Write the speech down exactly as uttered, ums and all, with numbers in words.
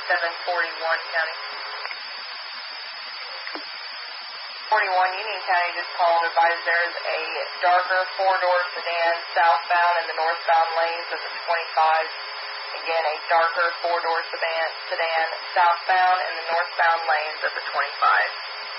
seven forty-one County. forty-one Union County just called, advised there is a darker four-door sedan southbound in the northbound lanes of the twenty-five. Again, a darker four-door sedan, sedan southbound in the northbound lanes of the twenty-five.